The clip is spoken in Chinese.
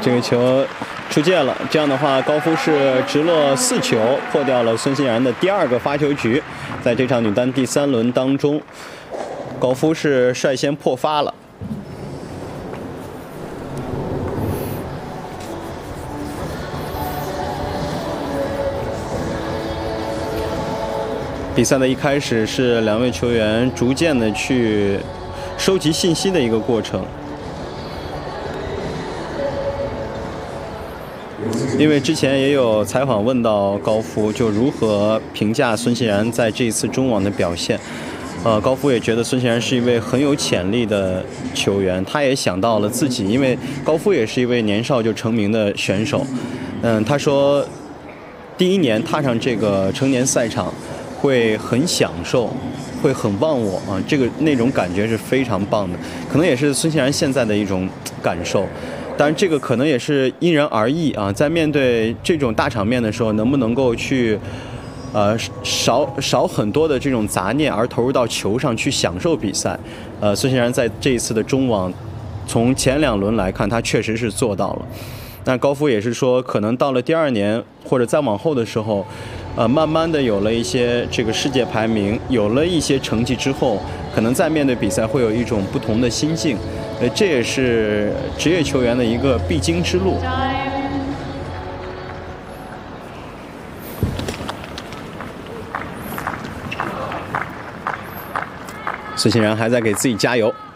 这个球出界了，这样的话，高夫是直落4球破掉了孙欣然的第2个发球局。在这场女单第3轮当中，高夫是率先破发了。比赛的一开始是2位球员逐渐的去收集信息的一个过程。因为之前也有采访问到高夫，就如何评价孙欣然在这一次中网的表现。高夫也觉得孙欣然是一位很有潜力的球员，他也想到了自己，因为高夫也是一位年少就成名的选手。他说，第1年踏上这个成年赛场，会很享受，会很忘我啊，那种感觉是非常棒的，可能也是孙欣然现在的一种感受。当然，这个可能也是因人而异啊。在面对这种大场面的时候，能不能够去，少很多的这种杂念，而投入到球上去享受比赛。孙欣然在这一次的中网，从前2轮来看，他确实是做到了。那高夫也是说，可能到了第2年或者再往后的时候，慢慢的有了一些这个世界排名，有了一些成绩之后，可能在面对比赛会有一种不同的心境。这也是职业球员的一个必经之路。孙欣然还在给自己加油。